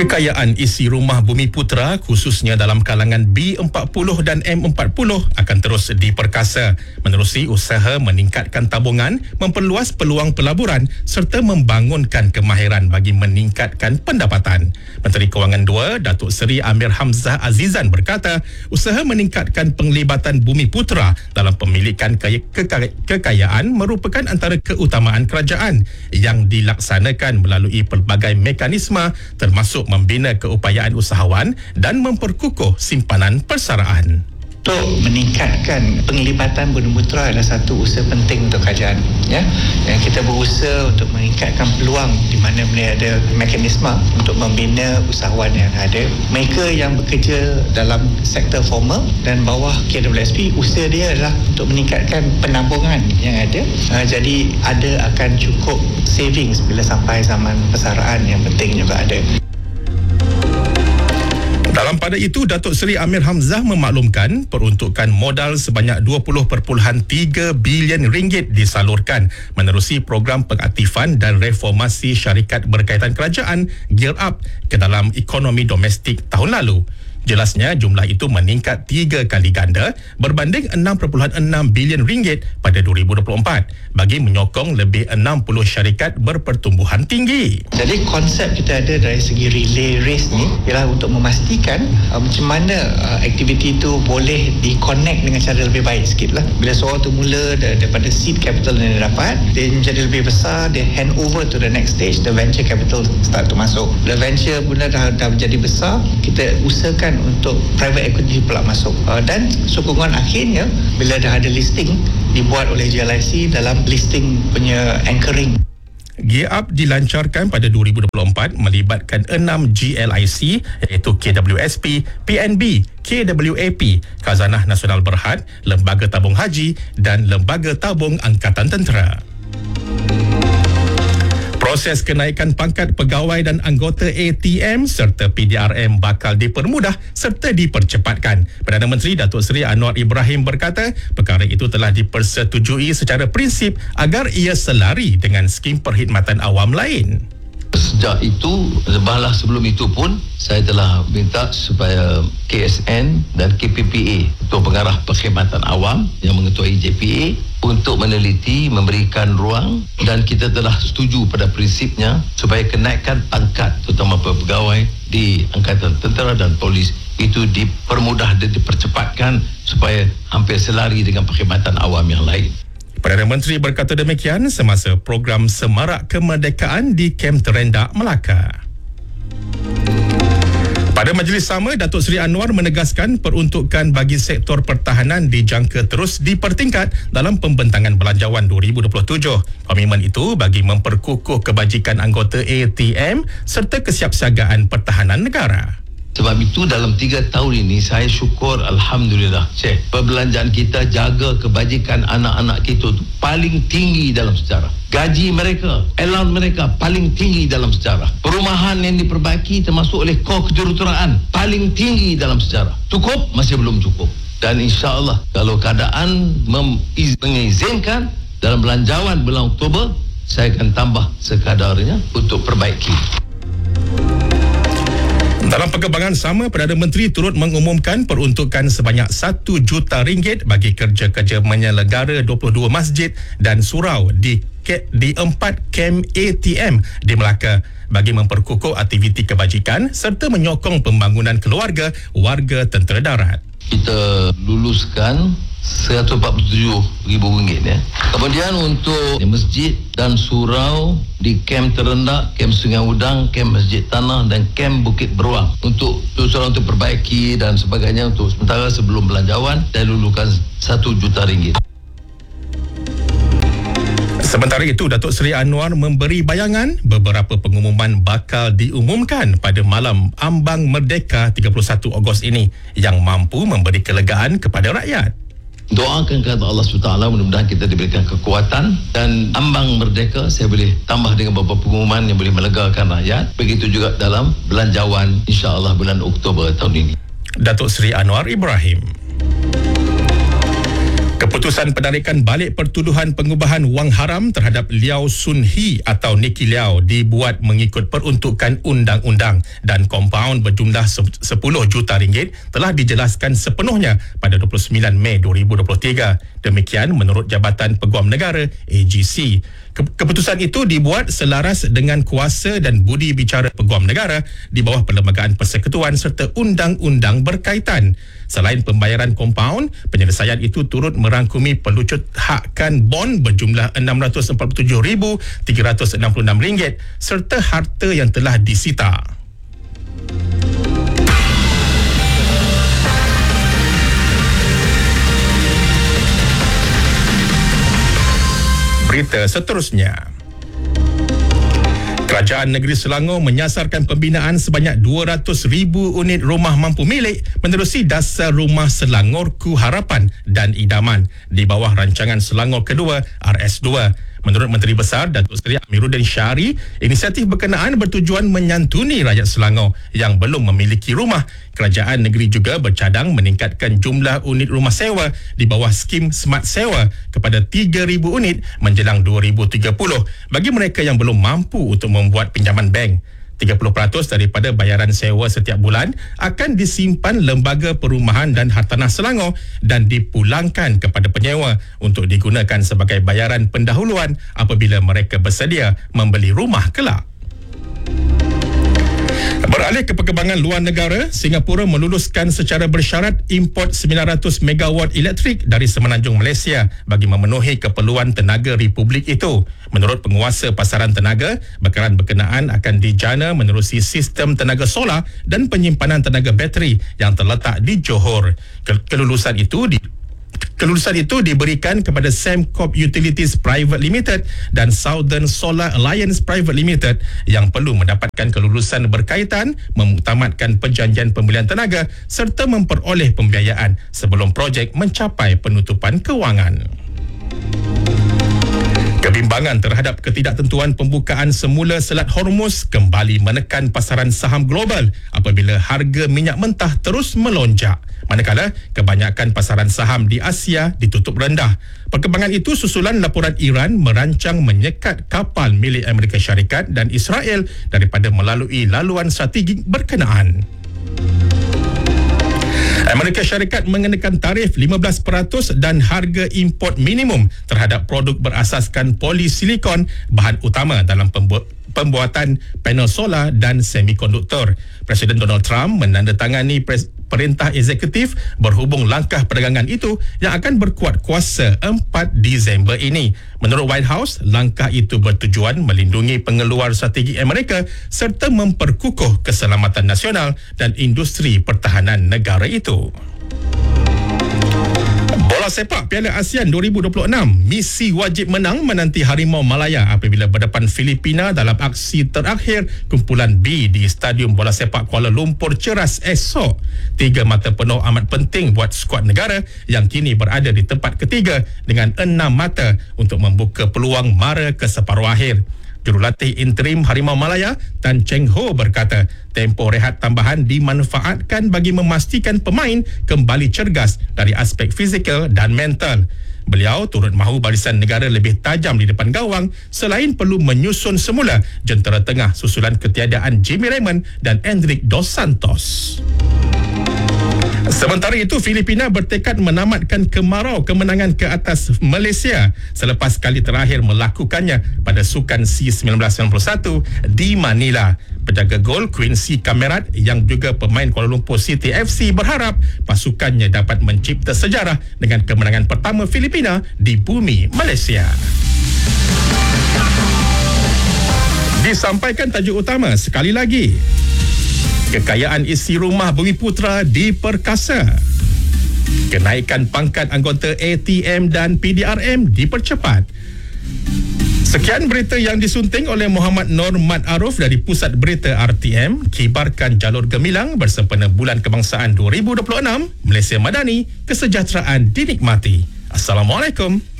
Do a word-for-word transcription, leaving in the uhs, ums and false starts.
Kekayaan isi rumah Bumi Putra khususnya dalam kalangan B empat puluh dan M empat puluh akan terus diperkasa menerusi usaha meningkatkan tabungan, memperluas peluang pelaburan serta membangunkan kemahiran bagi meningkatkan pendapatan. Menteri Kewangan dua, Datuk Seri Amir Hamzah Azizan berkata, usaha meningkatkan penglibatan Bumi Putra dalam pemilikan kaya- kekaya- kekayaan merupakan antara keutamaan kerajaan yang dilaksanakan melalui pelbagai mekanisme termasuk membina keupayaan usahawan dan memperkukuh simpanan persaraan. Untuk meningkatkan penglibatan Bumi Putra adalah satu usaha penting untuk kerajaan, ya. Dan kita berusaha untuk meningkatkan peluang di mana boleh ada mekanisme untuk membina usahawan yang ada. Mereka yang bekerja dalam sektor formal dan bawah K W S P, usaha dia adalah untuk meningkatkan penambungan yang ada. Uh, jadi ada akan cukup savings bila sampai zaman persaraan yang penting juga ada. Dalam pada itu, Datuk Seri Amir Hamzah memaklumkan peruntukan modal sebanyak dua puluh perpuluhan tiga bilion ringgit disalurkan menerusi program pengaktifan dan reformasi syarikat berkaitan kerajaan Gear Up ke dalam ekonomi domestik tahun lalu. Jelasnya jumlah itu meningkat tiga kali ganda berbanding enam perpuluhan enam bilion ringgit pada dua ribu dua puluh empat bagi menyokong lebih enam puluh syarikat berpertumbuhan tinggi. Jadi konsep kita ada dari segi relay race ni ialah untuk memastikan uh, macam mana uh, aktiviti itu boleh di-connect dengan cara lebih baik sikit lah. Bila seorang tu mula daripada seed capital yang dia dapat, dia menjadi lebih besar, dia hand over to the next stage, the venture capital start to masuk. Bila venture pula dah, dah menjadi besar, kita usahakan untuk private equity pula masuk, uh, dan sokongan akhirnya bila dah ada listing dibuat oleh G L I C dalam listing punya anchoring. Gear Up dilancarkan pada dua ribu dua puluh empat melibatkan enam G L I C iaitu K W S P, P N B, K W A P, Khazanah Nasional Berhad, Lembaga Tabung Haji dan Lembaga Tabung Angkatan Tentera. Proses kenaikan pangkat pegawai dan anggota A T M serta P D R M bakal dipermudah serta dipercepatkan. Perdana Menteri Datuk Seri Anwar Ibrahim berkata, perkara itu telah dipersetujui secara prinsip agar ia selari dengan skim perkhidmatan awam lain. Sejak itu, bahlah sebelum itu pun, saya telah minta supaya K S N dan K P P A, Ketua Pengarah Perkhidmatan Awam yang mengetuai J P A, untuk meneliti, memberikan ruang, dan kita telah setuju pada prinsipnya supaya kenaikan pangkat terutama pegawai di Angkatan Tentera dan Polis itu dipermudah dan dipercepatkan supaya hampir selari dengan perkhidmatan awam yang lain. Perdana Menteri berkata demikian semasa program Semarak Kemerdekaan di Kem Terendak, Melaka. Pada majlis sama, Datuk Seri Anwar menegaskan peruntukan bagi sektor pertahanan dijangka terus dipertingkat dalam pembentangan belanjawan dua ribu dua puluh tujuh. Komitmen itu bagi memperkukuh kebajikan anggota A T M serta kesiapsiagaan pertahanan negara. Sebab itu dalam tiga tahun ini saya syukur Alhamdulillah, Syekh, perbelanjaan kita jaga kebajikan anak-anak kita tu paling tinggi dalam sejarah. Gaji mereka, allowance mereka paling tinggi dalam sejarah. Perumahan yang diperbaiki termasuk oleh kor kejuruteraan paling tinggi dalam sejarah. Cukup? Masih belum cukup. Dan insya-Allah kalau keadaan mengizinkan dalam belanjawan bulan Oktober, saya akan tambah sekadarnya untuk perbaiki. Dalam perkembangan sama, Perdana Menteri turut mengumumkan peruntukan sebanyak satu juta ringgit bagi kerja-kerja menyelenggara dua puluh dua masjid dan surau di di empat kem A T M di Melaka bagi memperkukuh aktiviti kebajikan serta menyokong pembangunan keluarga warga tentera darat. Kita luluskan seratus empat puluh tujuh ribu ringgit ya. Kemudian untuk masjid dan surau di kem Terendak, kem Sungai Udang, kem Masjid Tanah dan kem Bukit Beruang untuk surau untuk perbaiki dan sebagainya, untuk sementara sebelum belanjawan saya lulukan satu juta ringgit. Sementara itu, Datuk Seri Anwar memberi bayangan beberapa pengumuman bakal diumumkan pada malam ambang Merdeka tiga puluh satu Ogos ini yang mampu memberi kelegaan kepada rakyat. Doakan kepada Allah subhanahu wa taala, mudah-mudahan kita diberikan kekuatan dan ambang merdeka saya boleh tambah dengan beberapa pengumuman yang boleh melegakan rakyat. Begitu juga dalam belanjawan insya-Allah bulan Oktober tahun ini. Datuk Seri Anwar Ibrahim. Keputusan penarikan balik pertuduhan pengubahan wang haram terhadap Liao Sun Hee atau Nicky Liao dibuat mengikut peruntukan undang-undang dan kompaun berjumlah sepuluh juta ringgit telah dijelaskan sepenuhnya pada dua puluh sembilan Mei dua ribu dua puluh tiga. Demikian menurut Jabatan Peguam Negara A G C. Keputusan itu dibuat selaras dengan kuasa dan budi bicara Peguam Negara di bawah Perlembagaan Persekutuan serta undang-undang berkaitan. Selain pembayaran kompaun, penyelesaian itu turut merangkumi pelucut hakkan bon berjumlah enam ratus empat puluh tujuh ribu tiga ratus enam puluh enam ringgit serta harta yang telah disita. Berita seterusnya. Kerajaan Negeri Selangor menyasarkan pembinaan sebanyak dua ratus ribu unit rumah mampu milik menerusi Dasar Rumah Selangor-Ku Harapan dan Idaman di bawah rancangan Selangor Kedua R S dua. Menurut Menteri Besar Datuk Seri Amiruddin Syari, inisiatif berkenaan bertujuan menyantuni rakyat Selangor yang belum memiliki rumah. Kerajaan negeri juga bercadang meningkatkan jumlah unit rumah sewa di bawah skim Smart Sewa kepada tiga ribu unit menjelang dua ribu tiga puluh bagi mereka yang belum mampu untuk membuat pinjaman bank. tiga puluh peratus daripada bayaran sewa setiap bulan akan disimpan Lembaga Perumahan dan Hartanah Selangor dan dipulangkan kepada penyewa untuk digunakan sebagai bayaran pendahuluan apabila mereka bersedia membeli rumah kelak. Beralih ke perkembangan luar negara, Singapura meluluskan secara bersyarat import sembilan ratus megawatt elektrik dari semenanjung Malaysia bagi memenuhi keperluan tenaga Republik itu. Menurut penguasa pasaran tenaga, bekaran berkenaan akan dijana menerusi sistem tenaga solar dan penyimpanan tenaga bateri yang terletak di Johor. Kelulusan itu di Kelulusan itu diberikan kepada Sembcorp Utilities Private Limited dan Southern Solar Alliance Private Limited yang perlu mendapatkan kelulusan berkaitan, memuktamadkan perjanjian pembelian tenaga serta memperoleh pembiayaan sebelum projek mencapai penutupan kewangan. Kebimbangan terhadap ketidaktentuan pembukaan semula Selat Hormuz kembali menekan pasaran saham global apabila harga minyak mentah terus melonjak. Manakala kebanyakan pasaran saham di Asia ditutup rendah. Perkembangan itu susulan laporan Iran merancang menyekat kapal milik Amerika Syarikat dan Israel daripada melalui laluan strategik berkenaan. Amerika Syarikat mengenakan tarif lima belas peratus dan harga import minimum terhadap produk berasaskan polisilikon, bahan utama dalam pembu- pembuatan panel solar dan semikonduktor. Presiden Donald Trump menandatangani pres- perintah eksekutif berhubung langkah perdagangan itu yang akan berkuat kuasa empat Disember ini. Menurut White House, langkah itu bertujuan melindungi pengeluar strategi Amerika serta memperkukuh keselamatan nasional dan industri pertahanan negara itu. Bola sepak Piala ASEAN dua ribu dua puluh enam, misi wajib menang menanti Harimau Malaya apabila berdepan Filipina dalam aksi terakhir kumpulan B di Stadium Bola Sepak Kuala Lumpur Ceras esok. Tiga mata penuh amat penting buat skuad negara yang kini berada di tempat ketiga dengan enam mata untuk membuka peluang mara ke separuh akhir. Jurulatih interim Harimau Malaya, Tan Cheng Ho berkata, tempoh rehat tambahan dimanfaatkan bagi memastikan pemain kembali cergas dari aspek fizikal dan mental. Beliau turut mahu barisan negara lebih tajam di depan gawang selain perlu menyusun semula jentera tengah susulan ketiadaan Jimmy Raymond dan Endrick Dos Santos. Sementara itu, Filipina bertekad menamatkan kemarau kemenangan ke atas Malaysia selepas kali terakhir melakukannya pada Sukan SEA seribu sembilan ratus sembilan puluh satu di Manila. Penjaga gol Quincy Camerat yang juga pemain Kuala Lumpur City F C berharap pasukannya dapat mencipta sejarah dengan kemenangan pertama Filipina di bumi Malaysia. Disampaikan tajuk utama sekali lagi. Kekayaan isi rumah Bumiputra diperkasa. Kenaikan pangkat anggota A T M dan P D R M dipercepat. Sekian berita yang disunting oleh Muhammad Nur Mat Aruf dari Pusat Berita R T M. Kibarkan jalur gemilang bersempena Bulan Kebangsaan dua ribu dua puluh enam. Malaysia Madani, kesejahteraan dinikmati. Assalamualaikum.